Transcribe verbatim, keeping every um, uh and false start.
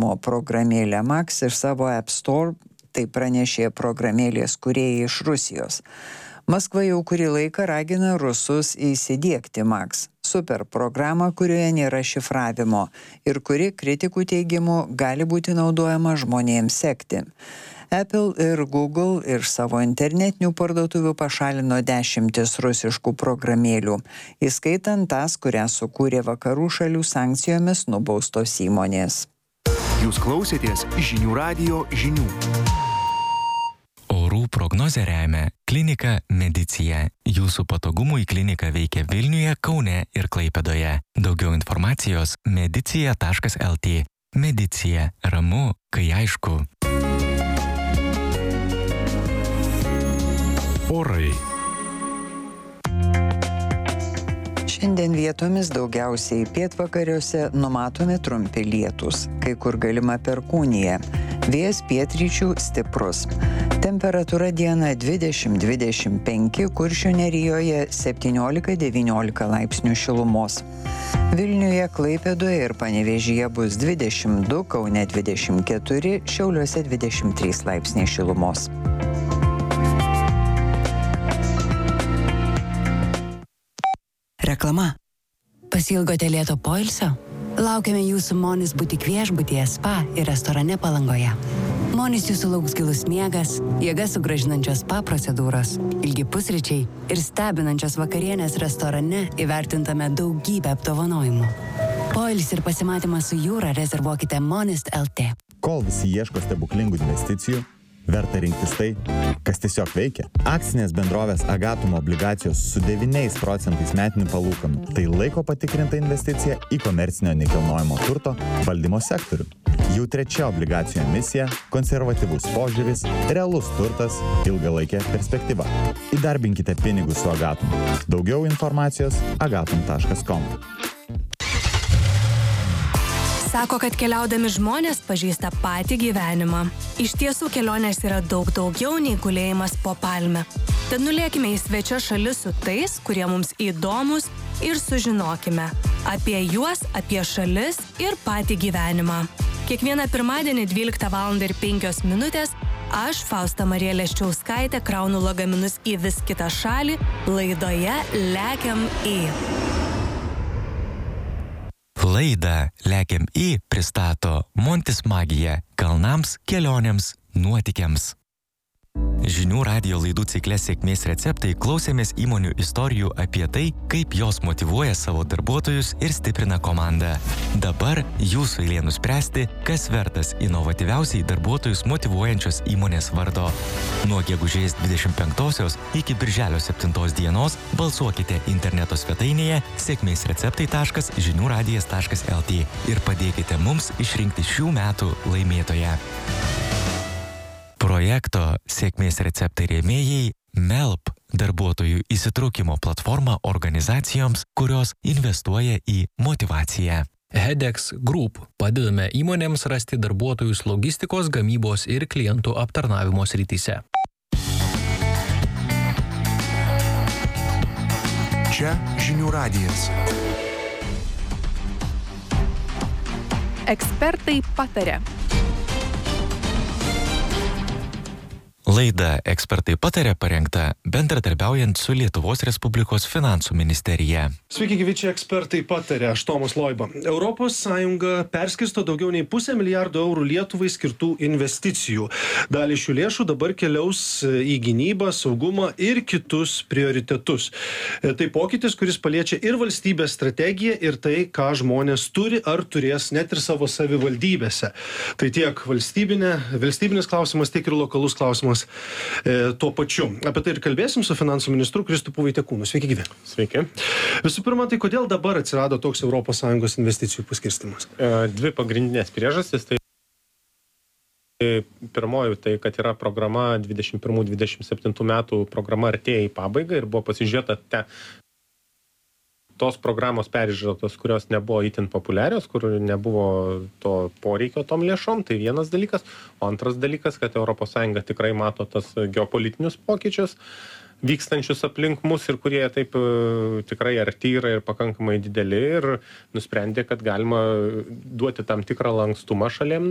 šifravimo programėlę Max iš savo App Store, tai pranešė programėlės kūrėjai iš Rusijos. Maskva jau kurį laiką ragina rusus įsidiegti Max, super programą, kurioje nėra šifravimo ir kuri kritikų teigimu gali būti naudojama žmonėms sekti. Apple ir Google iš savo internetinių parduotuvių pašalino dešimtis rusiškų programėlių, įskaitant tas, kurias sukūrė vakarų šalių sankcijomis nubaustos įmonės. Jūs klausėtės žinių radijo žinių. Orų prognozę remia klinika Medicija. Jūsų patogumui klinika veikia Vilniuje, Kaune ir Klaipėdoje. Daugiau informacijos medicija taškas lt. Medicija. Ramu, kai aišku. Orai. Šiandien vietomis daugiausiai pietvakariuose numatomi trumpi lietūs, kai kur galima perkūnija. Vėjas pietryčių stiprus. Temperatūra dieną dvidešimt dvidešimt penki, Kuršių nerijoje septyniolika devyniolika laipsnių šilumos. Vilniuje, Klaipėdoje ir Panevėžyje bus dvidešimt du, Kaune dvidešimt keturi, Šiauliuose dvidešimt trys laipsniai šilumos. Reklama. Pasilgote lėto poilsio? Laukiame jūsų Monis butik viešbutyje, spa ir restorane Palangoje. Monis jūsų lauks gilus miegas, jėgas sugrąžinančios spa procedūros, ilgi pusryčiai ir stebinančios vakarienės restorane įvertintame daugybę apdovanojimų. Poilsį ir pasimatymą su jūra rezervuokite Monis taškas lt. Kol visi ieško stebuklingų investicijų, verta rinktis tai, kas tiesiog veikia. Akcinės bendrovės Agatum obligacijos su devyniais procentais metinių palūkanų. Tai laiko patikrinta investicija į komercinio nekilnojamo turto valdymo sektorių. Jau trečia obligacijų emisija, konservatyvus požiūris, realus turtas, ilgalaikė perspektyva. Įdarbinkite pinigus su Agatum. Daugiau informacijos agatum taškas com. Sako, kad keliaudami žmonės pažįsta patį gyvenimą. Iš tiesų kelionės yra daug daugiau nei gulėjimas po palme. Tad nulėkime į svečias šalis su tais, kurie mums įdomus ir sužinokime apie juos, apie šalis ir patį gyvenimą. Kiekvieną pirmadienį dvyliktą valandą ir penkios minutės aš, Fausta Marija Leščiauskaitė, kraunu lagaminus į vis kitą šalį laidoje Lekiam į. Laidą Lekiam į pristato Montis Magija kalnams, kelionėms, nuotykiams. Žinių radijo laidų cikle Sėkmės receptai klausėmės įmonių istorijų apie tai, kaip jos motyvuoja savo darbuotojus ir stiprina komandą. Dabar jūsų eilė nuspręsti, kas vertas inovatyviausiai darbuotojus motyvuojančios įmonės vardo. Nuo gegužės dvidešimt penktosios iki birželio septintos dienos balsuokite interneto svetainėje sėkmės receptai taškas žinių radijas taškas lt ir padėkite mums išrinkti šių metų laimėtoją. Projekto Sėkmės receptai rėmėjai Melp darbuotojų įsitraukimo platforma organizacijoms, kurios investuoja į motyvaciją. Hedex Group padedame įmonėms rasti darbuotojus logistikos, gamybos ir klientų aptarnavimo srityse. Čia žinių radijas. Ekspertai pataria. Laida Ekspertai pataria parengta bendradarbiaujant su Lietuvos Respublikos finansų ministerija. Sveiki, gyvi, čia Ekspertai pataria, aš Tomas Loiba. Europos Sąjunga perskirsto daugiau nei pusę milijardo eurų Lietuvai skirtų investicijų. Dalį šių lėšų dabar keliaus į gynybą, saugumą ir kitus prioritetus. Tai pokytis, kuris paliečia ir valstybės strategiją, ir tai, ką žmonės turi ar turės net ir savo savivaldybėse. Tai tiek valstybinė, valstybinis klausimas, tiek ir lokalus klausimas e, tuo pačiu. Apie tai ir kalbėsim su finansų ministru Kristupu Vaitekūnu. Sveiki, gyvi. Sveiki. Visų pirma, tai kodėl dabar atsirado toks Europos Sąjungos investicijų paskirstimas? Dvi pagrindinės priežastys. Tai pirmoji, tai kad yra programa dvidešimt pirmų dvidešimt septintų metų programa artėja į pabaigą ir buvo pasižiūrėta te, tos programos peržiūrėtos, kurios nebuvo itin populiarios, kur nebuvo to poreikio tom lėšom, tai vienas dalykas. O antras dalykas, kad Europos Sąjunga tikrai mato tas geopolitinius pokyčius vykstančius aplink mus ir kurie taip tikrai arti yra ir pakankamai dideli ir nusprendė, kad galima duoti tam tikrą lankstumą šalėm